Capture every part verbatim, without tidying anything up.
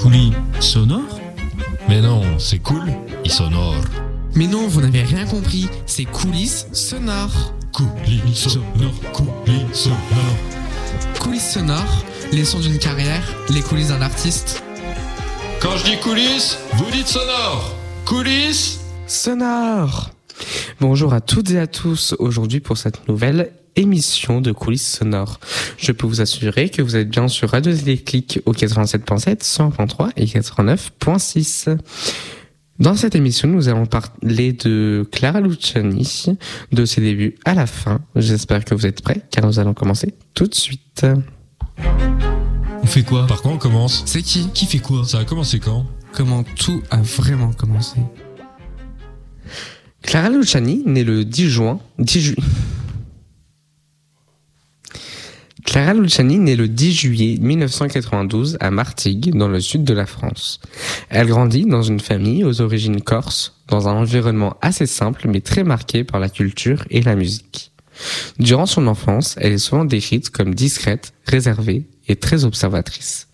Coulis sonore? Mais non, c'est cool, il sonore. Mais non, vous n'avez rien compris, c'est coulisses sonores. Coulis sonore, coulis sonore. Coulisses sonores, les sons d'une carrière, les coulisses d'un artiste. Quand je dis coulisses, vous dites sonore. Coulisses sonore. Bonjour à toutes et à tous, aujourd'hui pour cette nouvelle émission de coulisses sonores. Je peux vous assurer que vous êtes bien sur Radio Téléclic au quatre-vingt-sept virgule sept, cent virgule trois et quatre-vingt-neuf virgule six. Dans cette émission, nous allons parler de Clara Luciani, de ses débuts à la fin. J'espère que vous êtes prêts, car nous allons commencer tout de suite. On fait quoi? Par quoi on commence? C'est qui? Qui fait quoi? Ça a commencé quand? Comment tout a vraiment commencé? Clara Luciani, née le dix juin... dix ju... Clara Luciani naît le dix juillet mille neuf cent quatre-vingt-douze à Martigues, dans le sud de la France. Elle grandit dans une famille aux origines corses, dans un environnement assez simple mais très marqué par la culture et la musique. Durant son enfance, elle est souvent décrite comme discrète, réservée et très observatrice.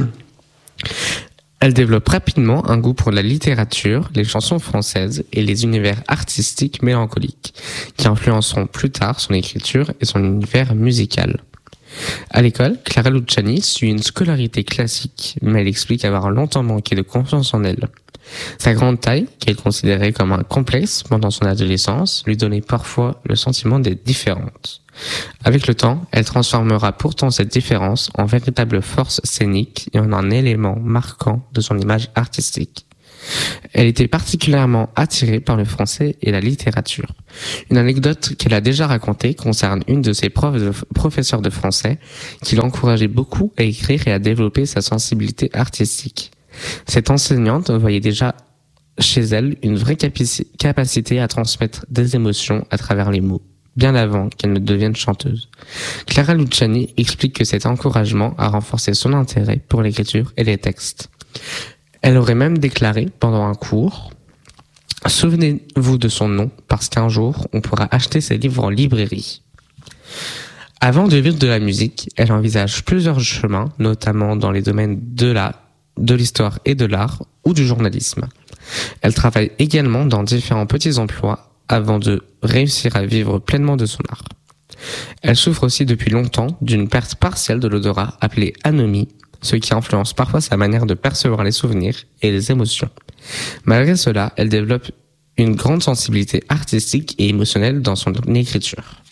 Elle développe rapidement un goût pour la littérature, les chansons françaises et les univers artistiques mélancoliques, qui influenceront plus tard son écriture et son univers musical. À l'école, Clara Luciani suit une scolarité classique, mais elle explique avoir longtemps manqué de confiance en elle. Sa grande taille, qu'elle considérait comme un complexe pendant son adolescence, lui donnait parfois le sentiment d'être différente. Avec le temps, elle transformera pourtant cette différence en véritable force scénique et en un élément marquant de son image artistique. Elle était particulièrement attirée par le français et la littérature. Une anecdote qu'elle a déjà racontée concerne une de ses profs de, professeurs de français qui l'encourageait beaucoup à écrire et à développer sa sensibilité artistique. Cette enseignante voyait déjà chez elle une vraie capici- capacité à transmettre des émotions à travers les mots, bien avant qu'elle ne devienne chanteuse. Clara Luciani explique que cet encouragement a renforcé son intérêt pour l'écriture et les textes. Elle aurait même déclaré pendant un cours « Souvenez-vous de son nom, parce qu'un jour, on pourra acheter ses livres en librairie ». Avant de vivre de la musique, elle envisage plusieurs chemins, notamment dans les domaines de la, de l'histoire et de l'art, ou du journalisme. Elle travaille également dans différents petits emplois avant de réussir à vivre pleinement de son art. Elle souffre aussi depuis longtemps d'une perte partielle de l'odorat appelée anomie, ce qui influence parfois sa manière de percevoir les souvenirs et les émotions. Malgré cela, elle développe une grande sensibilité artistique et émotionnelle dans son écriture.